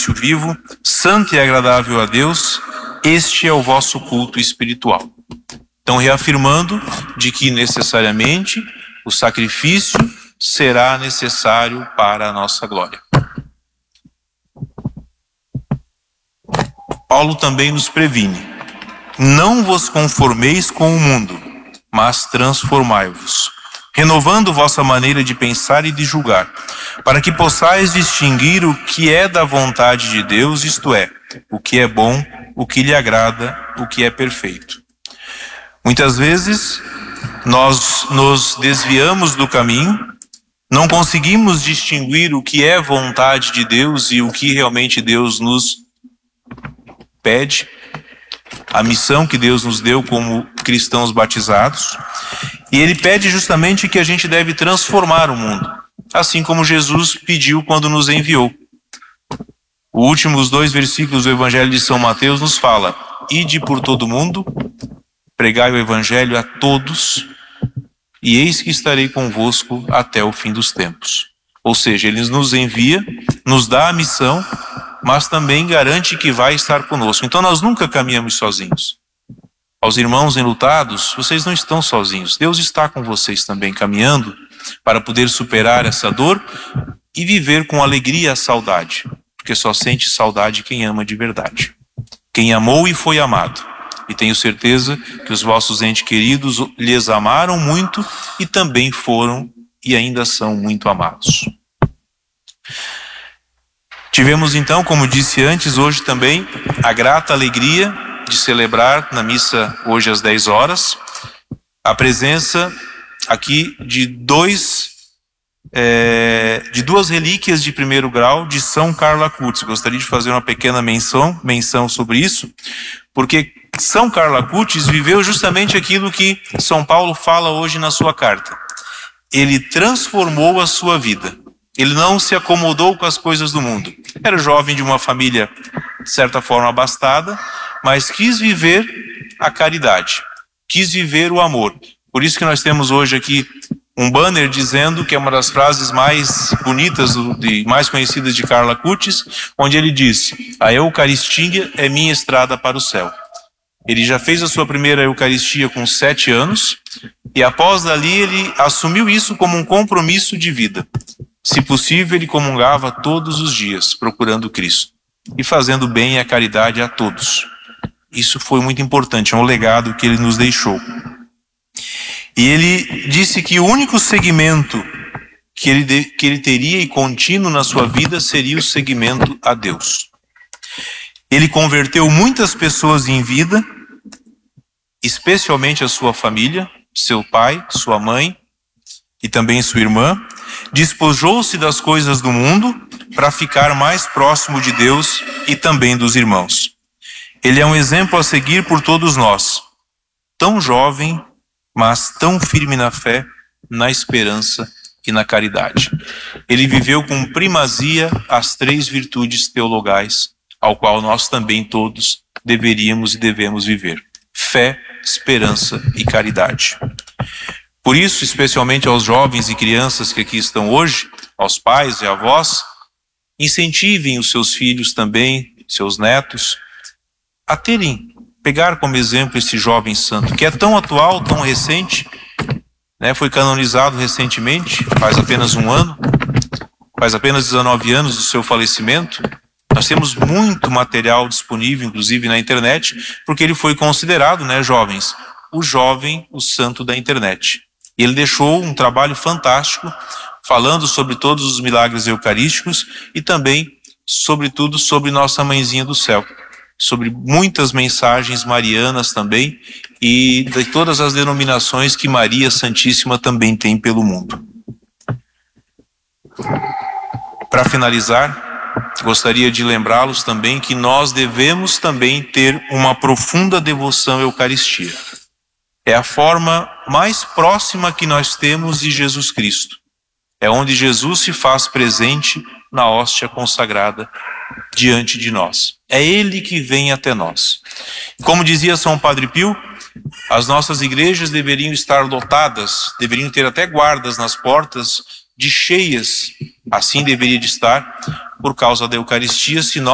sacrifício vivo, santo e agradável a Deus, este é o vosso culto espiritual. Então, reafirmando de que necessariamente o sacrifício será necessário para a nossa glória. Paulo também nos previne: não vos conformeis com o mundo, mas transformai-vos, renovando vossa maneira de pensar e de julgar, para que possais distinguir o que é da vontade de Deus, isto é, o que é bom, o que lhe agrada, o que é perfeito. Muitas vezes nós nos desviamos do caminho, não conseguimos distinguir o que é vontade de Deus e o que realmente Deus nos pede, a missão que Deus nos deu como cristãos batizados. E Ele pede justamente que a gente deve transformar o mundo, assim como Jesus pediu quando nos enviou. Os últimos 2 versículos do Evangelho de São Mateus nos fala: ide por todo o mundo, pregai o Evangelho a todos, e eis que estarei convosco até o fim dos tempos. Ou seja, Ele nos envia, nos dá a missão, mas também garante que vai estar conosco. Então nós nunca caminhamos sozinhos. Aos irmãos enlutados, vocês não estão sozinhos. Deus está com vocês também, caminhando para poder superar essa dor e viver com alegria a saudade. Porque só sente saudade quem ama de verdade. Quem amou e foi amado. E tenho certeza que os vossos entes queridos lhes amaram muito e também foram e ainda são muito amados. Tivemos então, como disse antes, hoje também a grata alegria de celebrar na missa hoje às 10 horas a presença aqui de duas relíquias de primeiro grau de São Carlo Acutis. Gostaria de fazer uma pequena menção sobre isso, porque São Carlo Acutis viveu justamente aquilo que São Paulo fala hoje na sua carta. Ele transformou a sua vida. Ele não se acomodou com as coisas do mundo. Era jovem de uma família, de certa forma, abastada, mas quis viver a caridade, quis viver o amor. Por isso que nós temos hoje aqui um banner dizendo que é uma das frases mais bonitas e mais conhecidas de Carlo Acutis, onde ele diz: a Eucaristia é minha estrada para o céu. Ele já fez a sua primeira Eucaristia com 7 anos, e após dali ele assumiu isso como um compromisso de vida. Se possível, ele comungava todos os dias, procurando Cristo e fazendo bem a caridade a todos. Isso foi muito importante, é um legado que ele nos deixou. E ele disse que o único segmento que ele teria e contínuo na sua vida seria o segmento a Deus. Ele converteu muitas pessoas em vida, especialmente a sua família, seu pai, sua mãe e também sua irmã. Despojou-se das coisas do mundo para ficar mais próximo de Deus e também dos irmãos. Ele é um exemplo a seguir por todos nós, tão jovem, mas tão firme na fé, na esperança e na caridade. Ele viveu com primazia as 3 virtudes teologais, ao qual nós também todos deveríamos e devemos viver: fé, esperança e caridade. Por isso, especialmente aos jovens e crianças que aqui estão hoje, aos pais e avós, incentivem os seus filhos também, seus netos, a pegar como exemplo esse jovem santo, que é tão atual, tão recente, né? Foi canonizado recentemente, faz apenas 1 ano, faz apenas 19 anos do seu falecimento. Nós temos muito material disponível, inclusive na internet, porque ele foi considerado, né, jovens, o jovem, o santo da internet. E ele deixou um trabalho fantástico, falando sobre todos os milagres eucarísticos e também, sobretudo, sobre Nossa Mãezinha do Céu, sobre muitas mensagens marianas também e de todas as denominações que Maria Santíssima também tem pelo mundo. Para finalizar, gostaria de lembrá-los também que nós devemos também ter uma profunda devoção à Eucaristia. É a forma mais próxima que nós temos de Jesus Cristo. É onde Jesus se faz presente na hóstia consagrada diante de nós. É Ele que vem até nós. Como dizia São Padre Pio, as nossas igrejas deveriam estar lotadas, deveriam ter até guardas nas portas de cheias. Assim deveria de estar por causa da Eucaristia, se